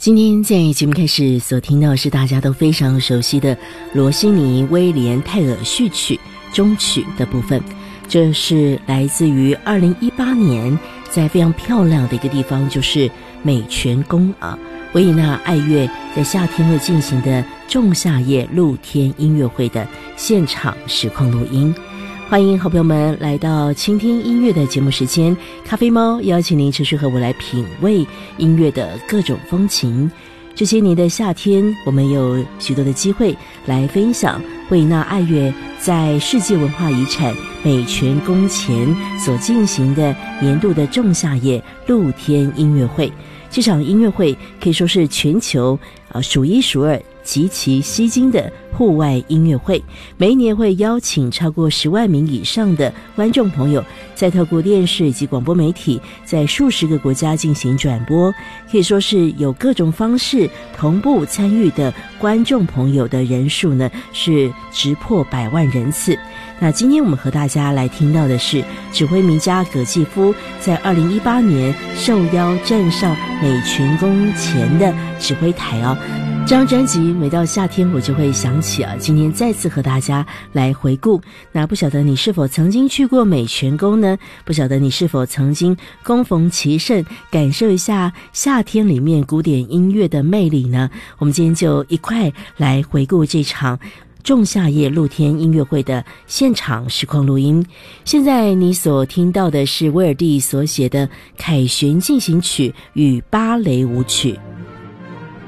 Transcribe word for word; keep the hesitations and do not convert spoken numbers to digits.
今天在节目开始所听到是大家都非常熟悉的罗西尼威廉泰尔序曲终曲的部分，这是来自于二零一八年在非常漂亮的一个地方，就是美泉宫啊，维也纳爱乐在夏天会进行的仲夏夜露天音乐会的现场实况录音。欢迎好朋友们来到倾听音乐的节目时间，咖啡猫邀请您持续和我来品味音乐的各种风情。这些年的夏天，我们有许多的机会来分享维也纳爱乐在世界文化遗产美泉宫前所进行的年度的仲夏夜露天音乐会。这场音乐会可以说是全球呃数一数二极其吸睛的户外音乐会，每一年会邀请超过十万名以上的观众朋友，再透过电视以及广播媒体，在数十个国家进行转播，可以说是有各种方式同步参与的观众朋友的人数呢，是直破百万人次。那今天我们和大家来听到的是指挥名家葛季夫在二零一八年受邀站上美泉宫前的指挥台哦。这张专辑每到夏天我就会想起啊，今天再次和大家来回顾。那不晓得你是否曾经去过美泉宫呢？不晓得你是否曾经恭逢其盛，感受一下夏天里面古典音乐的魅力呢？我们今天就一块来回顾这场仲夏夜露天音乐会的现场实况录音。现在你所听到的是威尔第所写的《凯旋进行曲》与芭蕾舞曲。